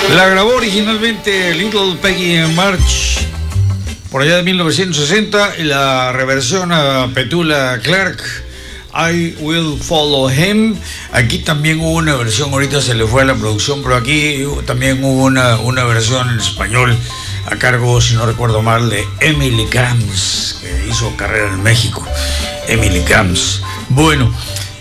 La grabó originalmente Little Peggy en March, por allá de 1960, y la reversión a Petula Clark, I Will Follow Him. Aquí también hubo una versión, ahorita se le fue a la producción, pero aquí también hubo una versión en español a cargo, si no recuerdo mal, de Emily Camps, que hizo carrera en México. Emily Camps. Bueno,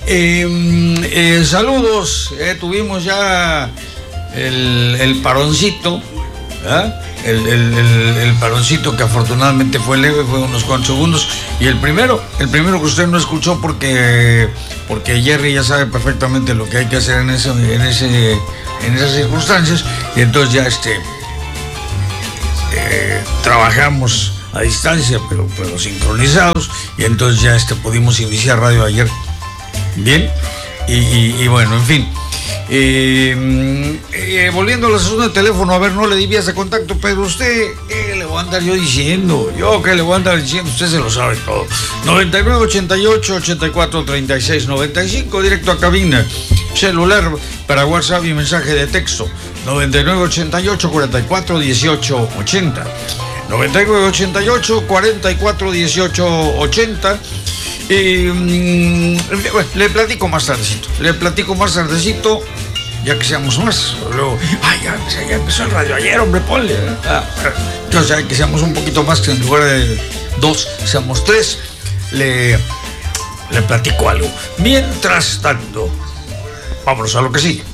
saludos. Tuvimos ya el paroncito, ¿verdad? El paroncito, que afortunadamente fue leve, fue unos cuantos segundos. Y el primero que usted no escuchó porque Jerry ya sabe perfectamente lo que hay que hacer en esas circunstancias, y entonces ya trabajamos a distancia pero sincronizados, y entonces ya pudimos iniciar radio ayer. Bien, y bueno, en fin. Volviendo a la sesión de teléfono, a ver, no le di vías de contacto, pero usted, ¿qué le voy a andar yo diciendo? Usted se lo sabe todo. 9988-843695, directo a cabina. Celular para WhatsApp y mensaje de texto, 9988-441880. 9988-441880. Le platico más tardecito, ya que seamos más. Luego, ya empezó el radio ayer, hombre, ponle. Entonces, ya que seamos un poquito más, que en lugar de 2, seamos 3, le platico algo. Mientras tanto, vámonos a lo que sigue.